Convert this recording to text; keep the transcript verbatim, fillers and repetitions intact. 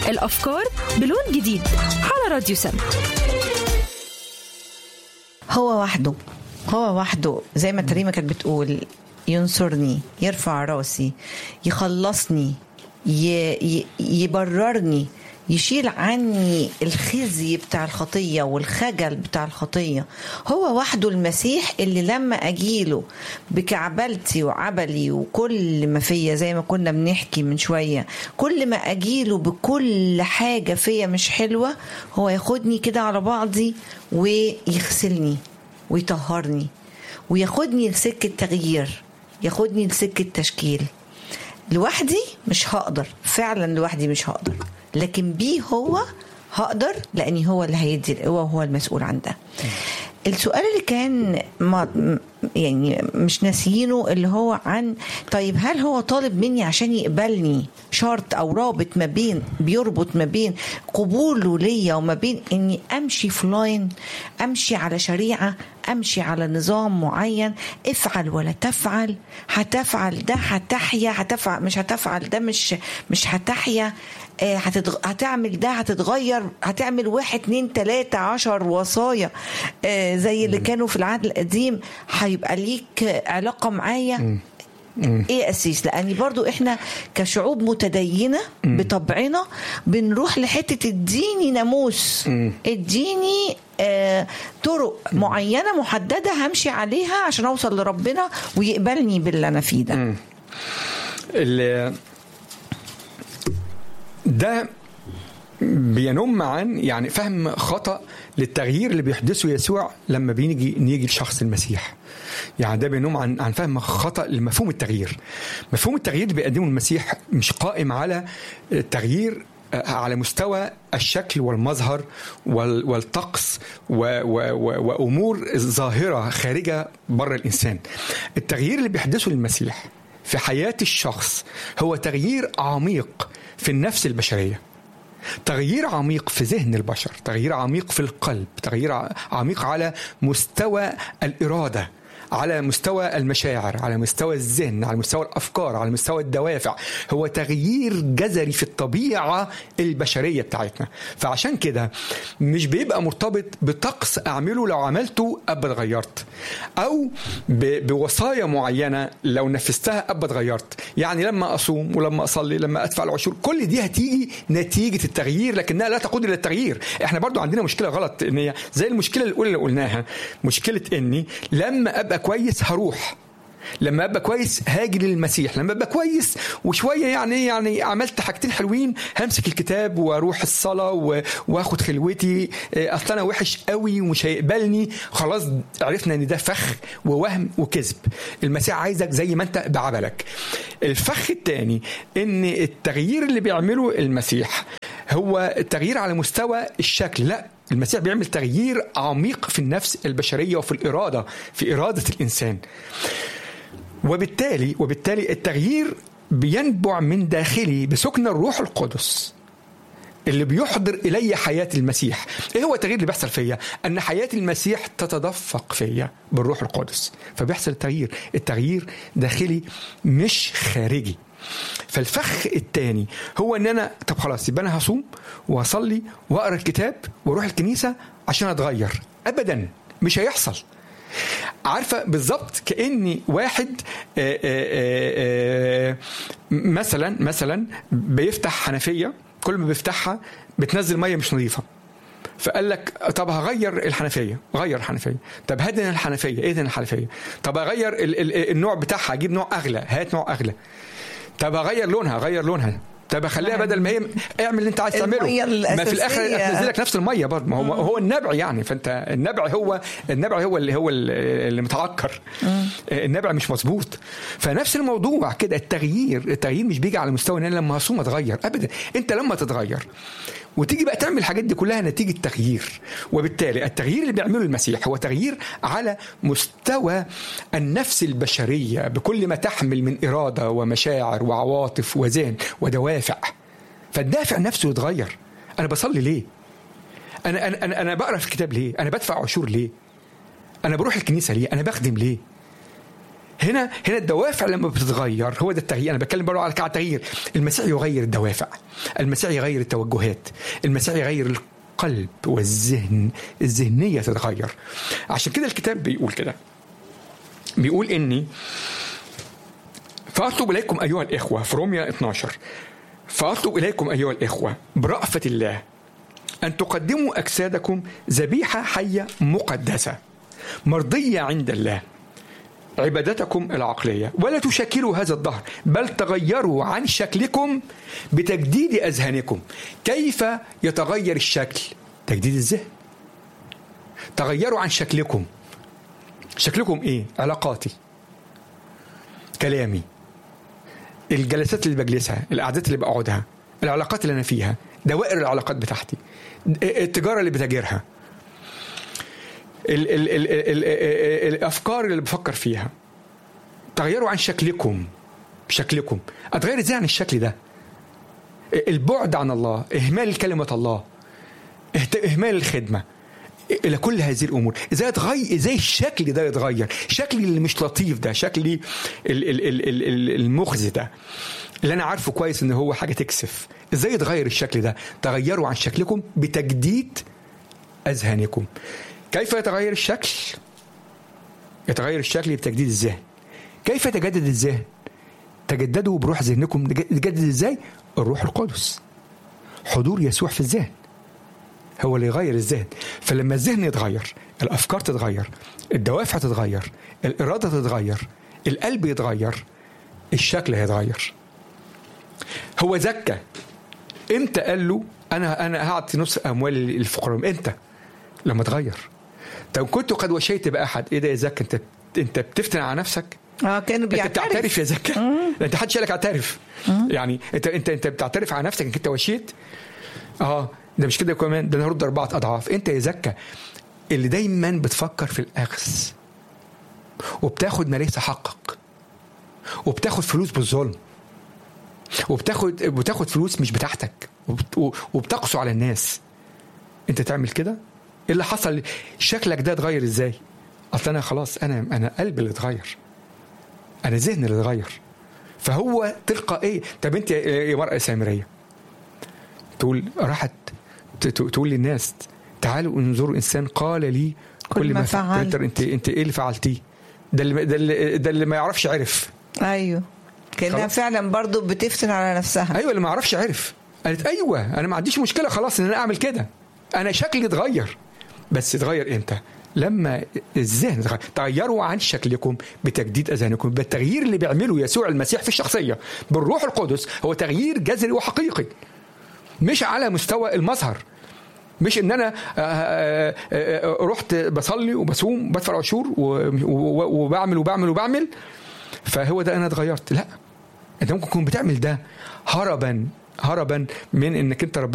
الأفكار بلون جديد على راديو سما. هو وحده هو وحده زي ما تريمة كانت بتقول، ينصرني، يرفع راسي، يخلصني، ي... يبررني، يشيل عني الخزي بتاع الخطية والخجل بتاع الخطية. هو وحده المسيح اللي لما أجيله بكعبلتي وعبلي وكل ما فيا، زي ما كنا بنحكي من شوية، كل ما أجيله بكل حاجة فيا مش حلوة، هو ياخدني كده على بعضي ويغسلني ويطهرني وياخدني لسكة تغيير، ياخدني لسكة تشكيل. لوحدي مش هقدر، فعلا لوحدي مش هقدر، لكن بيه هو هقدر، لأني هو اللي هيدي القوة وهو المسؤول عن ده. السؤال اللي كان ما يعني مش ناسيينه اللي هو عن طيب هل هو طالب مني عشان يقبلني شرط أو رابط ما بين بيربط ما بين قبوله ليا وما بين إني أمشي في لاين، أمشي على شريعة، أمشي على نظام معين، افعل ولا تفعل، هتفعل ده هتحيا، هتفعل مش هتفعل ده مش مش هتحيا، هتتغ... هتعمل ده هتتغير، هتعمل واحد اتنين تلاتة عشر وصايا زي اللي كانوا في العهد القديم، هيبقى ليك علاقة معايا. ايه اساس؟ لاني برضو احنا كشعوب متدينة بطبعنا بنروح لحتة الديني ناموس، الديني آه طرق معينة محددة همشي عليها عشان اوصل لربنا ويقبلني باللي انا فيه ده. اللي ده بينم عن يعني فهم خطأ للتغيير اللي بيحدثه يسوع لما بيجي نيجي لشخص المسيح. يعني ده بينم عن عن فهم خطأ لمفهوم التغيير. مفهوم التغيير اللي بيقدمه المسيح مش قائم على التغيير على مستوى الشكل والمظهر والطقس وأمور ظاهرة خارجة بره الإنسان. التغيير اللي بيحدثه المسيح في حياة الشخص هو تغيير عميق في النفس البشرية، تغيير عميق في ذهن البشر، تغيير عميق في القلب، تغيير عميق على مستوى الإرادة، على مستوى المشاعر، على مستوى الذهن، على مستوى الأفكار، على مستوى الدوافع. هو تغيير جذري في الطبيعة البشرية بتاعتنا. فعشان كده مش بيبقى مرتبط بطقس أعمله لو عملته أبا اتغيرت، أو بوصايا معينة لو نفذتها أبا اتغيرت. يعني لما أصوم ولما أصلي لما أدفع العشور، كل دي هتيجي نتيجة التغيير، لكنها لا تقود إلى التغيير. إحنا برضو عندنا مشكلة غلط، إن هي زي المشكلة الأولى اللي قلناها، مشكلة إني لما أبقى كويس هروح، لما ابقى كويس هاجي للمسيح، لما ابقى كويس وشويه يعني يعني عملت حاجتين حلوين همسك الكتاب واروح الصلاه واخد خلوتي، اصل انا وحش قوي ومش هيقبلني. خلاص عرفنا ان ده فخ ووهم وكذب. المسيح عايزك زي ما انت بعبلك. الفخ الثاني ان التغيير اللي بيعمله المسيح هو التغيير على مستوى الشكل. لا، المسيح بيعمل تغيير عميق في النفس البشرية وفي الإرادة، في إرادة الإنسان. وبالتالي وبالتالي التغيير بينبع من داخلي بسكن الروح القدس اللي بيحضر إلي حياة المسيح. إيه هو التغيير اللي بيحصل فيا؟ أن حياة المسيح تتدفق فيا بالروح القدس، فبيحصل التغيير. التغيير داخلي مش خارجي. فالفخ الثاني هو ان انا طب خلاص يبقى انا هصوم واصلي واقرا الكتاب واروح الكنيسه عشان اتغير. ابدا، مش هيحصل. عارفه بالظبط كاني واحد آآ آآ مثلا مثلا بيفتح حنفيه، كل ما بيفتحها بتنزل ميه مش نظيفه، فقال لك طب هغير الحنفيه، غير الحنفيه. طب هدن الحنفيه، ايه دهن الحنفيه؟ طب اغير ال- ال- النوع بتاعها، اجيب نوع اغلى، هات نوع اغلى. طب اغير لونها، غير لونها. طب اخليها بدل ما هي اعمل اللي انت عايز تعمله، ما في الاخر هتنزل لك نفس الميه برضه. ما هو هو النبع يعني. فانت النبع هو النبع هو اللي هو اللي متعكر، النبع مش مظبوط. فنفس الموضوع كده. التغيير التغيير مش بيجي على مستوى ان انا لما هصوم اتغير ابدا. انت لما تتغير وتيجي بقى تعمل الحاجات دي كلها نتيجة تغيير. وبالتالي التغيير اللي بيعمله المسيح هو تغيير على مستوى النفس البشرية بكل ما تحمل من إرادة ومشاعر وعواطف وذهن ودوافع. فالدافع نفسه يتغير. أنا بصلي ليه؟ أنا أنا أنا, أنا بقرأ في الكتاب ليه؟ أنا بدفع عشور ليه؟ أنا بروح الكنيسة ليه؟ أنا بخدم ليه؟ هنا هنا الدوافع لما بتتغير هو ده التغيير. انا بتكلم برضه على التغيير. المسيح يغير الدوافع، المسيح يغير التوجهات، المسيح يغير القلب والذهن، الذهنيه تتغير. عشان كده الكتاب بيقول كده، بيقول اني فاطلب اليكم ايها الاخوه في روميا اثناشر، فاطلب اليكم ايها الاخوه برأفة الله ان تقدموا اجسادكم ذبيحه حيه مقدسه مرضيه عند الله عبادتكم العقلية، ولا تشكلوا هذا الدهر بل تغيروا عن شكلكم بتجديد أذهانكم. كيف يتغير الشكل؟ تجديد الذهن. تغيروا عن شكلكم. شكلكم إيه؟ علاقاتي، كلامي، الجلسات اللي بجلسها، القعدات اللي بقعدها، العلاقات اللي أنا فيها، دوائر العلاقات بتاعتي، التجارة اللي بتاجرها، ال ال ال ال ال الأفكار اللي بفكر فيها. تغيروا عن شكلكم. شكلكم أتغير إزاي عن الشكل ده؟ البعد عن الله، إهمال كلمة الله، إهمال الخدمة، إلى كل هذه الأمور. إزاي يتغير؟ إزاي الشكل ده يتغير؟ شكلي اللي مش لطيف ده، شكلي المخزي ده اللي أنا عارفه كويس إن هو حاجة تكسف، إزاي يتغير الشكل ده؟ تغيروا عن شكلكم بتجديد أذهانكم. كيف يتغير الشكل؟ يتغير الشكل بتجديد الذهن. كيف يتجدد الذهن؟ تجددوا بروح ذهنكم. تجدد ازاي؟ الروح القدس، حضور يسوع في الذهن هو اللي يغير الذهن. فلما الذهن يتغير، الأفكار تتغير، الدوافع تتغير، الإرادة تتغير، القلب يتغير، الشكل هيتغير. هو زكى امتى قال له أنا أنا هعطي نص أموال الفقراء؟ امتى؟ لما تغير. طب كنت قد وشيت بأحد، ايه ده يا زكى؟ انت انت بتفتن على نفسك؟ اه كانوا بيعترف. انت بتعترف يا زكى؟ انت حد شالك اعترف؟ يعني انت انت انت بتعترف على نفسك انك انت وشيت؟ اه ده مش كده كمان، ده انا هرد اربعه اضعاف. انت يا زكى اللي دايما بتفكر في الاخذ وبتاخد ما ليس حقك، وبتاخد فلوس بالظلم، وبتاخد بتاخد فلوس مش بتاعتك، وبتقسو على الناس. انت تعمل كده؟ ايه اللي حصل؟ شكلك ده اتغير ازاي؟ اصل انا خلاص، انا انا قلبي اللي اتغير، انا ذهني اللي اتغير. فهو تلقائيا. طب انت يا مرأة سامرية تقول، راحت تقول للناس تعالوا انظروا انسان قال لي كل, كل ما فعلت. انت انت ايه اللي فعلتيه؟ ده اللي ده اللي, ده اللي ما يعرفش عرف. ايوه كانها فعلا برضو بتفتن على نفسها. ايوه اللي ما يعرفش عرف. قالت ايوه انا ما عنديش مشكله خلاص ان انا اعمل كده، انا شكلي اتغير. بس اتغير امتى؟ لما الذهن اتغير. تغيروا عن شكلكم بتجديد اذهانكم. بالتغيير اللي بيعمله يسوع المسيح في الشخصيه بالروح القدس هو تغيير جذري وحقيقي، مش على مستوى المظهر، مش ان انا رحت بصلي وبصوم وبدفع عشور وبعمل وبعمل وبعمل فهو ده انا اتغيرت. لا، انت ممكن تكون بتعمل ده هربا هربا من انك انت ربنا